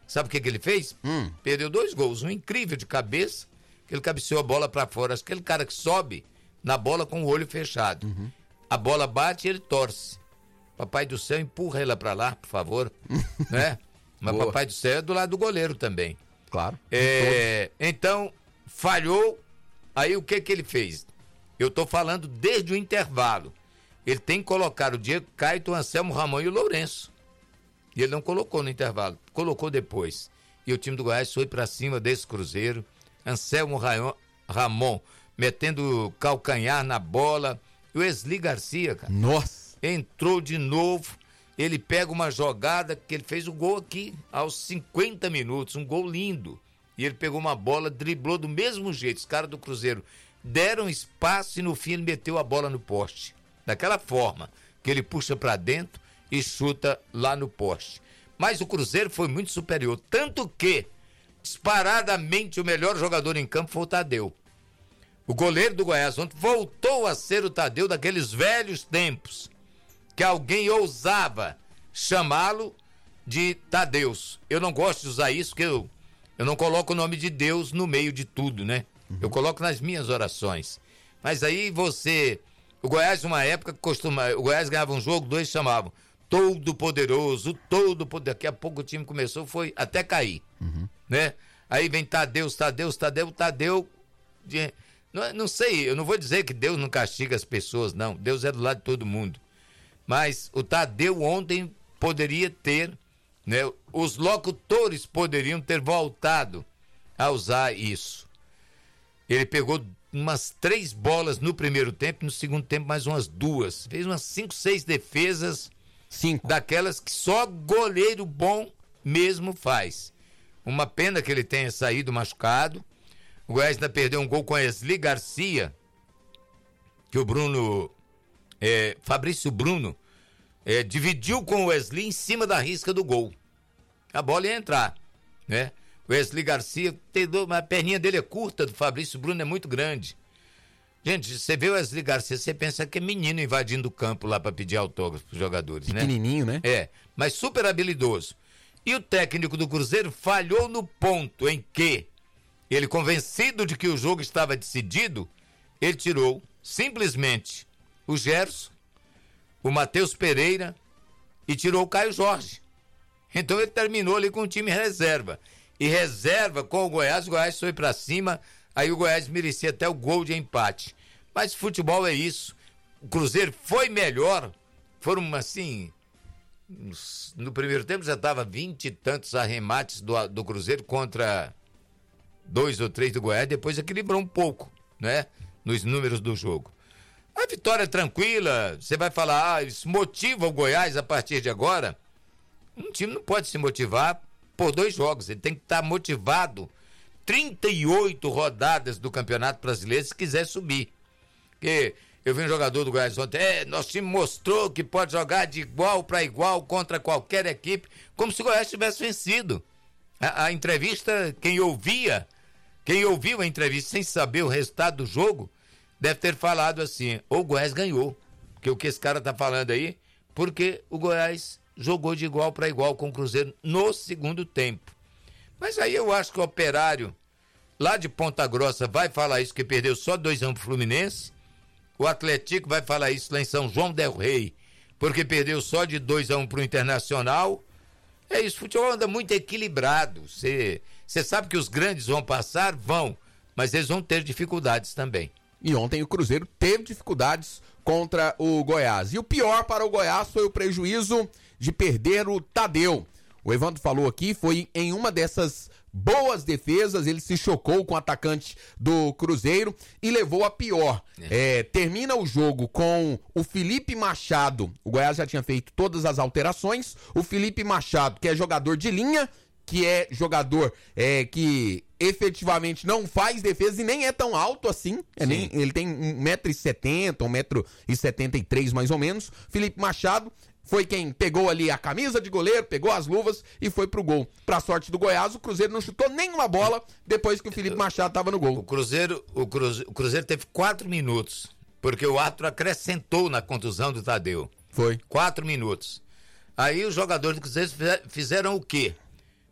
Sabe o que ele fez? Perdeu 2 gols, um incrível de cabeça, que ele cabeceou a bola pra fora. Aquele cara que sobe na bola com o olho fechado. A bola bate e ele torce. Papai do céu, empurra ela pra lá, por favor. Né? Mas Boa. Papai do céu é do lado do goleiro também. Claro. Então, falhou. Aí o que ele fez? Eu tô falando desde o intervalo. Ele tem que colocar o Diego Caio, o Anselmo Ramon e o Lourenço. E ele não colocou no intervalo, colocou depois. E o time do Goiás foi pra cima desse Cruzeiro. Anselmo Ramon metendo calcanhar na bola. E o Wesley Garcia, cara, Nossa. entrou de novo. Ele pega uma jogada que ele fez o gol aqui aos 50 minutos, um gol lindo. E ele pegou uma bola, driblou do mesmo jeito. Os caras do Cruzeiro deram espaço e no fim ele meteu a bola no poste. Daquela forma que ele puxa pra dentro e chuta lá no poste. Mas o Cruzeiro foi muito superior, tanto que disparadamente o melhor jogador em campo foi o Tadeu. O goleiro do Goiás ontem voltou a ser o Tadeu daqueles velhos tempos, que alguém ousava chamá-lo de Tadeus. Eu não gosto de usar isso, porque eu não coloco o nome de Deus no meio de tudo, né? Eu coloco nas minhas orações. Mas aí o Goiás, numa época, o Goiás ganhava um jogo, 2 chamavam Todo-Poderoso, daqui a pouco o time começou, foi até cair, né? Aí vem Tadeu, não sei, eu não vou dizer que Deus não castiga as pessoas, não, Deus é do lado de todo mundo, mas o Tadeu ontem poderia ter, né? Os locutores poderiam ter voltado a usar isso. Ele pegou umas 3 bolas no primeiro tempo, no segundo tempo mais umas 2, fez umas 5, 6 defesas, 5. daquelas que só goleiro bom mesmo faz. Uma pena que ele tenha saído machucado. O Goiás ainda perdeu um gol com Wesley Garcia, que o Fabrício Bruno dividiu com o Wesley em cima da risca do gol. A bola ia entrar, né? O Wesley Garcia, a perninha dele é curta, do Fabrício Bruno é muito grande. Gente, você vê o Wesley Garcia, você pensa que é menino invadindo o campo lá para pedir autógrafo pros jogadores, né? Pequenininho, né? Mas super habilidoso. E o técnico do Cruzeiro falhou no ponto em que ele, convencido de que o jogo estava decidido, ele tirou simplesmente o Gerson, o Matheus Pereira e tirou o Caio Jorge. Então ele terminou ali com o time reserva. E reserva com o Goiás foi pra cima, aí o Goiás merecia até o gol de empate. Mas futebol é isso. O Cruzeiro foi melhor, foram assim, no primeiro tempo já estava 20 e tantos arremates do Cruzeiro contra 2 ou 3 do Goiás, depois equilibrou um pouco, né, nos números do jogo. A vitória tranquila, você vai falar, isso motiva o Goiás a partir de agora? Um time não pode se motivar por 2 jogos, ele tem que estar motivado 38 rodadas do Campeonato Brasileiro se quiser subir. Porque eu vi um jogador do Goiás ontem, nosso time mostrou que pode jogar de igual para igual contra qualquer equipe, como se o Goiás tivesse vencido. A entrevista, quem ouviu a entrevista sem saber o resultado do jogo, deve ter falado assim, ou o Goiás ganhou, que o que esse cara tá falando aí, porque o Goiás jogou de igual para igual com o Cruzeiro no segundo tempo. Mas aí eu acho que o Operário, lá de Ponta Grossa, vai falar isso, que perdeu só 2-1 pro Fluminense. O Atlético vai falar isso lá em São João del Rei, porque perdeu só de 2-1 pro Internacional. É isso, o futebol anda muito equilibrado. Você sabe que os grandes vão passar? Vão, mas eles vão ter dificuldades também. E ontem o Cruzeiro teve dificuldades contra o Goiás. E o pior para o Goiás foi o prejuízo de perder o Tadeu. O Evandro falou aqui, foi em uma dessas boas defesas, ele se chocou com o atacante do Cruzeiro e levou a pior. Termina o jogo com o Felipe Machado, o Goiás já tinha feito todas as alterações, o Felipe Machado, que é jogador de linha, que é jogador que efetivamente não faz defesa e nem é tão alto assim, ele tem 1,70m, 1,73m mais ou menos. Felipe Machado foi quem pegou ali a camisa de goleiro, pegou as luvas e foi pro gol. Pra sorte do Goiás, o Cruzeiro não chutou nenhuma bola depois que o Felipe Machado tava no gol. O Cruzeiro teve 4 minutos, porque o árbitro acrescentou na contusão do Tadeu. Foi. 4 minutos. Aí os jogadores do Cruzeiro fizeram o quê?